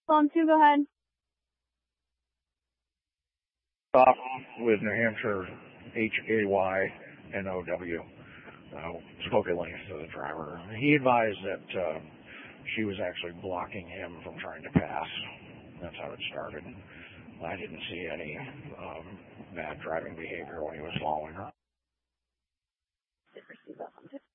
Phone 2, go ahead. Stop with New Hampshire HAYNOW. Spoke at length to the driver. He advised that she was actually blocking him from trying to pass. That's how it started. I didn't see any bad driving behavior when he was following her.